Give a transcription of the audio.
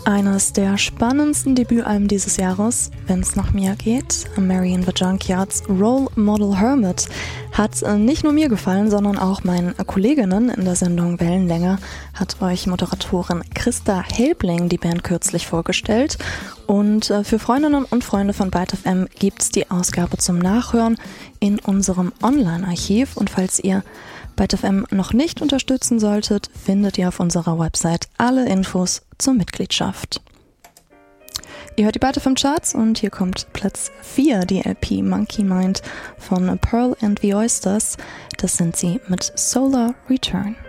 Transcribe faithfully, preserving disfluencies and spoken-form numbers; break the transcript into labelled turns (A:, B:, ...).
A: Eines der spannendsten Debütalben dieses Jahres, wenn es nach mir geht, Mary and the Junkyards Role Model Hermit, hat nicht nur mir gefallen, sondern auch meinen Kolleginnen in der Sendung Wellenlänge hat euch Moderatorin Christa Helbling die Band kürzlich vorgestellt. Und für Freundinnen und Freunde von Byte F M gibt's die Ausgabe zum Nachhören in unserem Online-Archiv. Und falls ihr Byte F M noch nicht unterstützen solltet, findet ihr auf unserer Website alle Infos zur Mitgliedschaft. Ihr hört die Byte F M Charts und hier kommt Platz vier, die L P Monkey Mind von Pearl and the Oysters. Das sind sie mit Solar Return.